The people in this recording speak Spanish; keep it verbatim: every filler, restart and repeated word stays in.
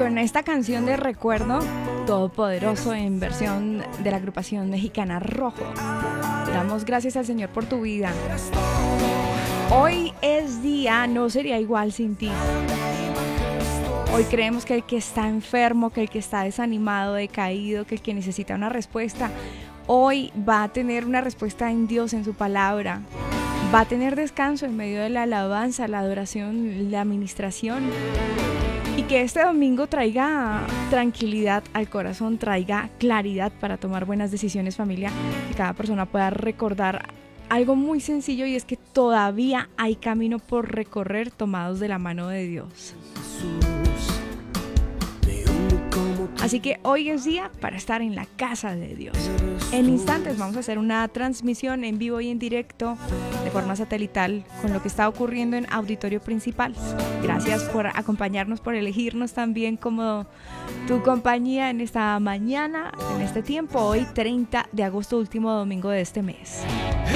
con esta canción de recuerdo, Todopoderoso, en versión de la agrupación mexicana Rojo. Damos gracias al Señor por tu vida. Hoy es día, no sería igual sin ti. Hoy creemos que el que está enfermo, que el que está desanimado, decaído, que el que necesita una respuesta, hoy va a tener una respuesta en Dios, en su palabra. Va a tener descanso en medio de la alabanza, la adoración, la administración. Y que este domingo traiga tranquilidad al corazón, traiga claridad para tomar buenas decisiones, familia. Que cada persona pueda recordar algo muy sencillo, y es que todavía hay camino por recorrer tomados de la mano de Dios. Así que hoy es día para estar en la casa de Dios. En instantes vamos a hacer una transmisión en vivo y en directo de forma satelital con lo que está ocurriendo en Auditorio Principal. Gracias por acompañarnos, por elegirnos también como tu compañía en esta mañana, en este tiempo, hoy treinta de agosto, último domingo de este mes.